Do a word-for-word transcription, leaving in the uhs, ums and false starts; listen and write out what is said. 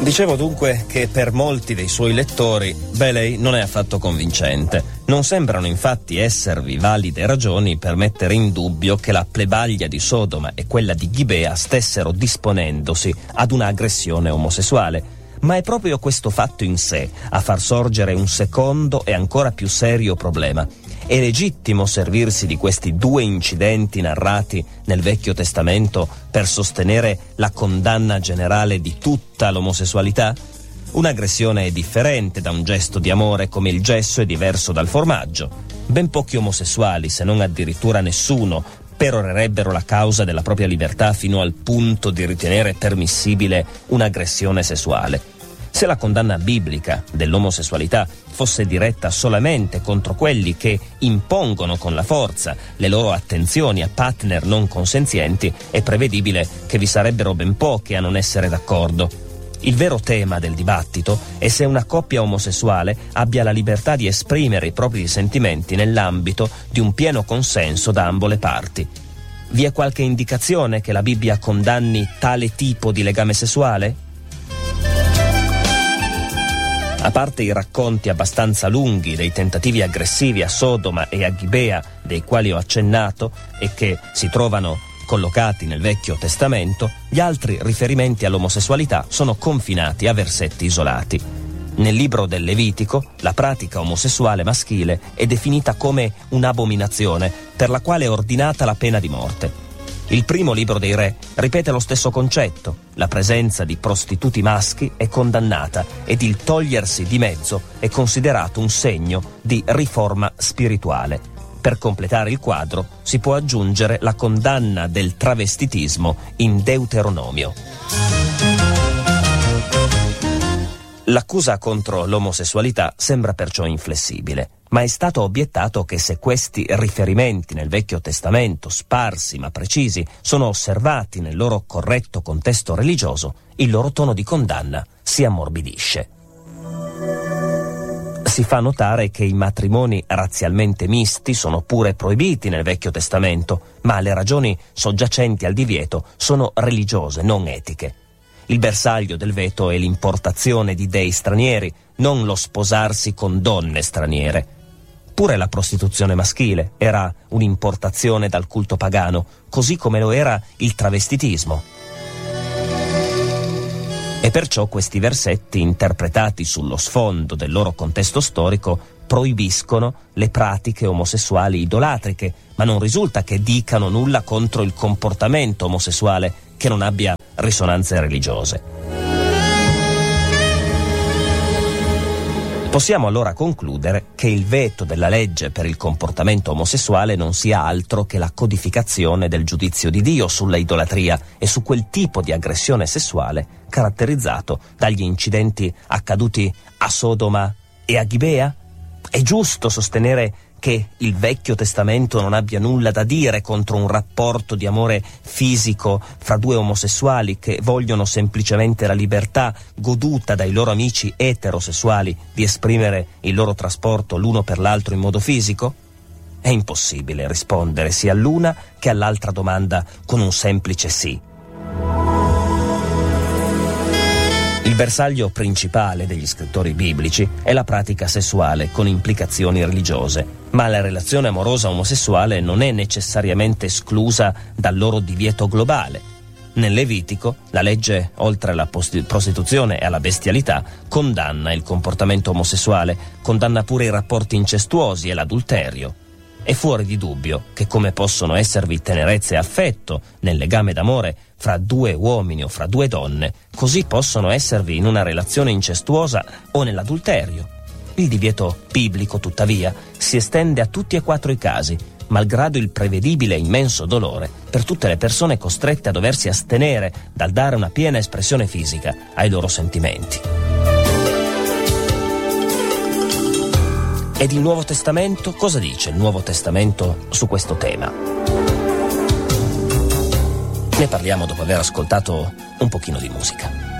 Dicevo dunque che per molti dei suoi lettori Belei non è affatto convincente. Non sembrano infatti esservi valide ragioni per mettere in dubbio che la plebaglia di Sodoma e quella di Gibea stessero disponendosi ad una aggressione omosessuale, ma è proprio questo fatto in sé a far sorgere un secondo e ancora più serio problema. È legittimo servirsi di questi due incidenti narrati nel Vecchio Testamento per sostenere la condanna generale di tutta l'omosessualità? Un'aggressione è differente da un gesto di amore, come il gesso è diverso dal formaggio. Ben pochi omosessuali, se non addirittura nessuno, perorerebbero la causa della propria libertà fino al punto di ritenere permissibile un'aggressione sessuale. Se la condanna biblica dell'omosessualità fosse diretta solamente contro quelli che impongono con la forza le loro attenzioni a partner non consenzienti, è prevedibile che vi sarebbero ben pochi a non essere d'accordo. Il vero tema del dibattito è se una coppia omosessuale abbia la libertà di esprimere i propri sentimenti nell'ambito di un pieno consenso da ambo le parti. Vi è qualche indicazione che la Bibbia condanni tale tipo di legame sessuale? A parte i racconti abbastanza lunghi dei tentativi aggressivi a Sodoma e a Gibea, dei quali ho accennato e che si trovano collocati nel Vecchio Testamento, gli altri riferimenti all'omosessualità sono confinati a versetti isolati. Nel libro del Levitico, la pratica omosessuale maschile è definita come un'abominazione per la quale è ordinata la pena di morte. Il primo libro dei Re ripete lo stesso concetto: la presenza di prostituti maschi è condannata ed il togliersi di mezzo è considerato un segno di riforma spirituale. Per completare il quadro si può aggiungere la condanna del travestitismo in Deuteronomio. L'accusa contro l'omosessualità sembra perciò inflessibile, ma è stato obiettato che se questi riferimenti nel Vecchio Testamento, sparsi ma precisi, sono osservati nel loro corretto contesto religioso, il loro tono di condanna si ammorbidisce. Si fa notare che i matrimoni razzialmente misti sono pure proibiti nel Vecchio Testamento, ma le ragioni soggiacenti al divieto sono religiose, non etiche. Il bersaglio del veto è l'importazione di dei stranieri, non lo sposarsi con donne straniere. Pure la prostituzione maschile era un'importazione dal culto pagano, così come lo era il travestitismo. E perciò questi versetti, interpretati sullo sfondo del loro contesto storico, proibiscono le pratiche omosessuali idolatriche, ma non risulta che dicano nulla contro il comportamento omosessuale che non abbia risonanze religiose. Possiamo allora concludere che il veto della legge per il comportamento omosessuale non sia altro che la codificazione del giudizio di Dio sulla idolatria e su quel tipo di aggressione sessuale caratterizzato dagli incidenti accaduti a Sodoma e a Gibea? È giusto sostenere che il Vecchio Testamento non abbia nulla da dire contro un rapporto di amore fisico fra due omosessuali che vogliono semplicemente la libertà goduta dai loro amici eterosessuali di esprimere il loro trasporto l'uno per l'altro in modo fisico? È impossibile rispondere sia all'una che all'altra domanda con un semplice sì. Il bersaglio principale degli scrittori biblici è la pratica sessuale con implicazioni religiose, ma la relazione amorosa omosessuale non è necessariamente esclusa dal loro divieto globale. Nel Levitico, la legge, oltre alla post- prostituzione e alla bestialità, condanna il comportamento omosessuale, condanna pure i rapporti incestuosi e l'adulterio. È fuori di dubbio che come possono esservi tenerezza e affetto nel legame d'amore fra due uomini o fra due donne, così possono esservi in una relazione incestuosa o nell'adulterio. Il divieto biblico, tuttavia, si estende a tutti e quattro i casi, malgrado il prevedibile e immenso dolore per tutte le persone costrette a doversi astenere dal dare una piena espressione fisica ai loro sentimenti. Ed il Nuovo Testamento? Cosa dice il Nuovo Testamento su questo tema? Ne parliamo dopo aver ascoltato un pochino di musica.